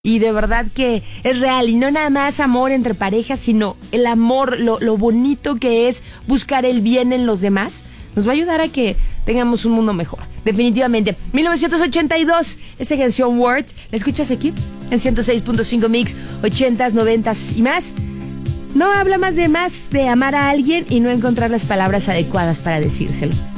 Y de verdad que es real, y no nada más amor entre parejas, sino el amor, lo bonito que es buscar el bien en los demás, nos va a ayudar a que tengamos un mundo mejor. Definitivamente. 1982, esta canción Word, ¿la escuchas aquí? En 106.5 Mix, 80s, 90s y más. No habla más de amar a alguien y no encontrar las palabras adecuadas para decírselo.